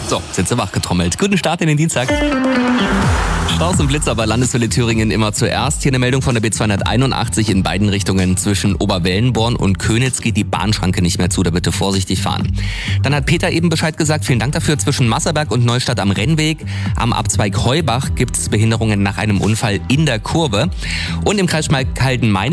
So, sind sie wachgetrommelt. Guten Start in den Dienstag. Staus und Blitzer bei Landeswelle Thüringen immer zuerst. Hier eine Meldung von der B281 in beiden Richtungen. Zwischen Oberwellenborn und Könitz geht die Bahnschranke nicht mehr zu, da bitte vorsichtig fahren. Dann hat Peter eben Bescheid gesagt, vielen Dank dafür. Zwischen Masserberg und Neustadt am Rennweg am Abzweig Heubach gibt es Behinderungen nach einem Unfall in der Kurve. Und im Kreis Schmalkalden-Meiningen